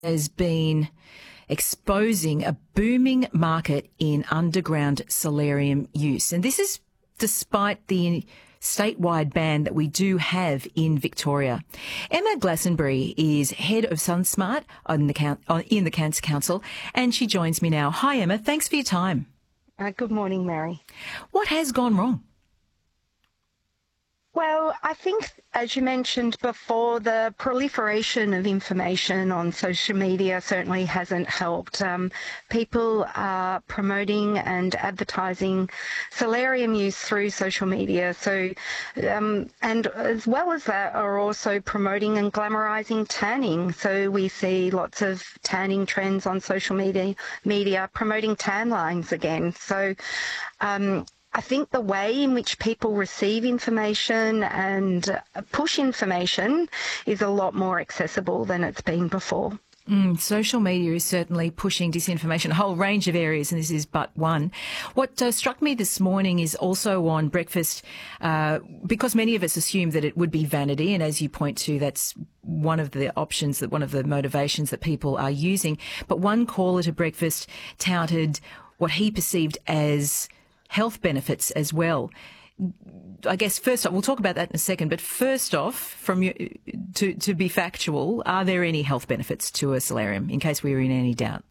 has been exposing a booming market in underground solarium use. And this is despite the statewide ban that we do have in Victoria. Emma Glastonbury is head of SunSmart in the Cancer Council, and she joins me now. Hi, Emma. Thanks for your time. Good morning, Mary. What has gone wrong? Well, I think, as you mentioned before, the proliferation of information on social media certainly hasn't helped. People are promoting and advertising solarium use through social media. So, and as well as that, are also promoting and glamorising tanning. So we see lots of tanning trends on social media promoting tan lines again. So, I think the way in which people receive information and push information is a lot more accessible than it's been before. Social media is certainly pushing disinformation, a whole range of areas, and this is but one. What struck me this morning is also on breakfast, because many of us assume that it would be vanity, and as you point to, that's one of the options, one of the motivations that people are using. But one caller to breakfast touted what he perceived as health benefits as well. I guess first off, we'll talk about that in a second, but first off, from you, to be factual, are there any health benefits to a solarium, in case we were in any doubt?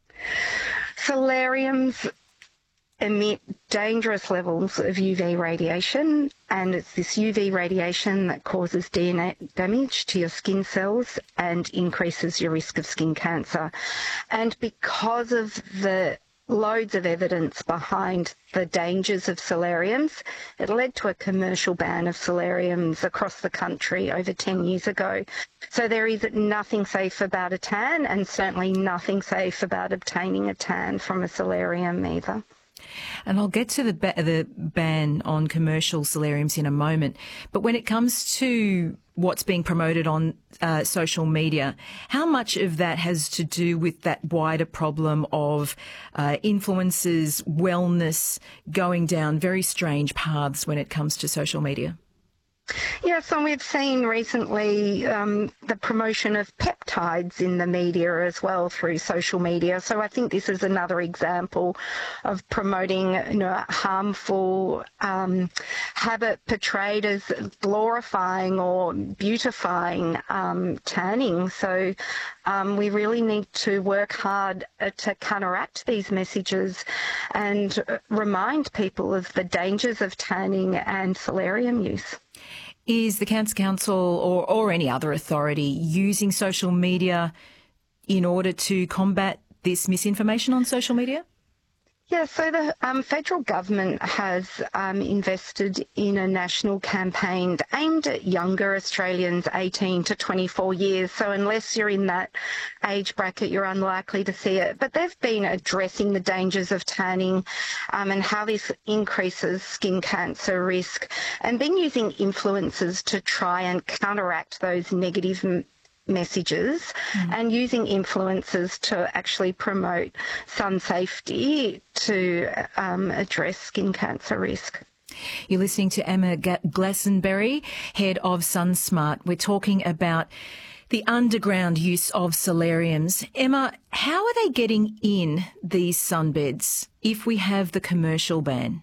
Solariums emit dangerous levels of UV radiation, and it's this UV radiation that causes DNA damage to your skin cells and increases your risk of skin cancer. And because of the loads of evidence behind the dangers of solariums, it led to a commercial ban of solariums across the country over 10 years ago. So there is nothing safe about a tan, and certainly nothing safe about obtaining a tan from a solarium either. And I'll get to the ban on commercial solariums in a moment. But when it comes to what's being promoted on social media, how much of that has to do with that wider problem of influencers' wellness going down very strange paths when it comes to social media? Yes, and we've seen recently the promotion of peptides in the media as well through social media. So I think this is another example of promoting, harmful habit portrayed as glorifying or beautifying tanning. So we really need to work hard to counteract these messages and remind people of the dangers of tanning and solarium use. Is the Cancer Council or any other authority using social media in order to combat this misinformation on social media? Yeah, so the federal government has invested in a national campaign aimed at younger Australians 18 to 24 years. So unless you're in that age bracket, you're unlikely to see it. But they've been addressing the dangers of tanning and how this increases skin cancer risk, and been using influencers to try and counteract those negative messages and using influencers to actually promote sun safety to address skin cancer risk. You're listening to Emma Glastonbury, head of SunSmart. We're talking about the underground use of solariums. Emma, how are they getting in these sunbeds if we have the commercial ban?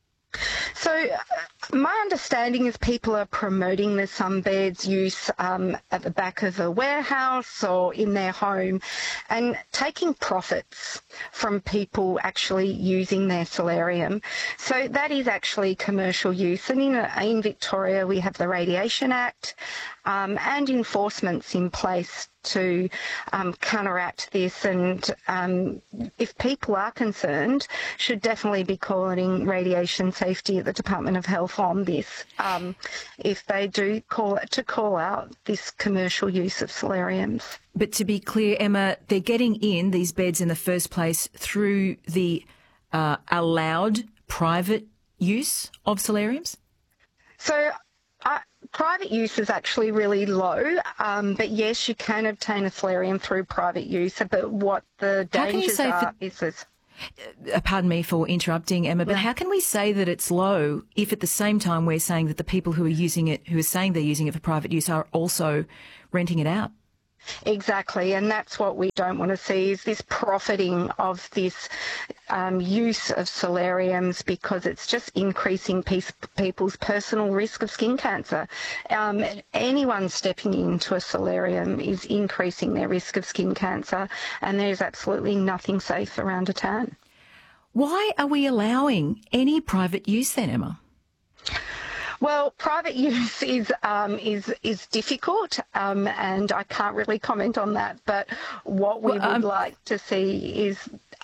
So my understanding is people are promoting the sunbeds use at the back of a warehouse or in their home and taking profits from people actually using their solarium. So that is actually commercial use. And in Victoria, we have the Radiation Act and enforcements in place to counteract this, and if people are concerned, should definitely be calling radiation safety at the Department of Health on this if they do call out this commercial use of solariums. But to be clear, Emma, they're getting in these beds in the first place through the allowed private use of solariums? So private use is actually really low, but yes, you can obtain a solarium through private use. But what the dangers are is this. Pardon me for interrupting, Emma, but how can we say that it's low if at the same time we're saying that the people who are using it, who are saying they're using it for private use, are also renting it out? Exactly, and that's what we don't want to see, is this profiting of this use of solariums, because it's just increasing people's personal risk of skin cancer. Anyone stepping into a solarium is increasing their risk of skin cancer, and there's absolutely nothing safe around a tan. Why are we allowing any private use then, Emma? Well, private use is difficult, and I can't really comment on that. But what we would like to see is,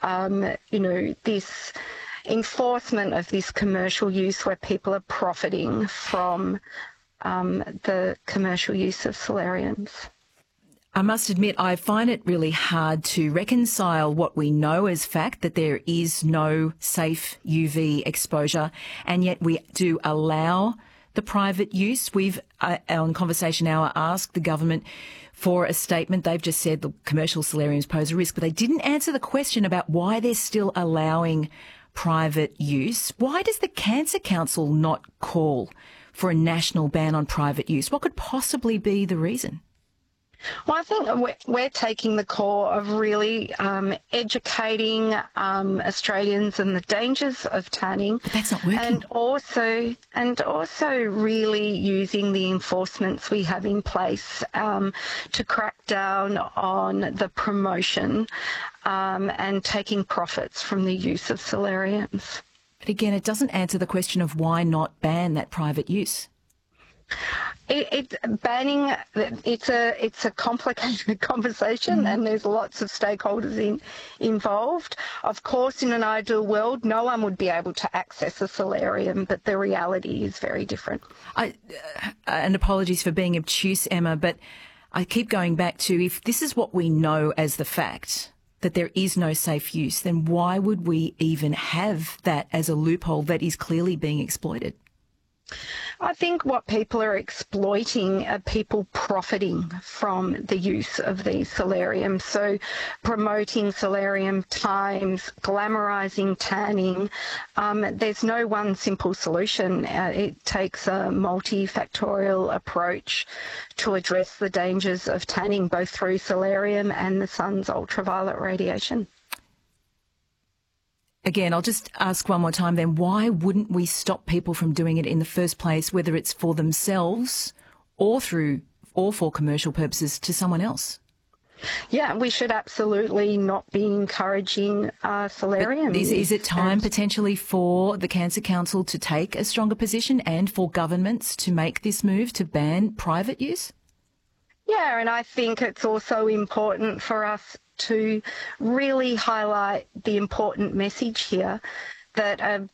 this enforcement of this commercial use where people are profiting from the commercial use of solariums. I must admit, I find it really hard to reconcile what we know as fact, that there is no safe UV exposure, and yet we do allow the private use. We've, on Conversation Hour, asked the government for a statement. They've just said the commercial solariums pose a risk, but they didn't answer the question about why they're still allowing private use. Why does the Cancer Council not call for a national ban on private use? What could possibly be the reason? Well, I think we're taking the core of really educating Australians and the dangers of tanning. But that's not working. And also really using the enforcements we have in place to crack down on the promotion and taking profits from the use of solariums. But again, it doesn't answer the question of why not ban that private use. Banning, it's a complicated conversation, and there's lots of stakeholders involved. Of course, in an ideal world, no one would be able to access a solarium, but the reality is very different. And apologies for being obtuse, Emma, but I keep going back to, if this is what we know as the fact, that there is no safe use, then why would we even have that as a loophole that is clearly being exploited? I think what people are exploiting are people profiting from the use of these solariums. So promoting solarium times, glamorising tanning. There's no one simple solution. It takes a multifactorial approach to address the dangers of tanning, both through solarium and the sun's ultraviolet radiation. Again, I'll just ask one more time then, why wouldn't we stop people from doing it in the first place, whether it's for themselves or for commercial purposes, to someone else? Yeah, we should absolutely not be encouraging solarium. Is it time potentially for the Cancer Council to take a stronger position and for governments to make this move to ban private use? Yeah, and I think it's also important for us to really highlight the important message here that a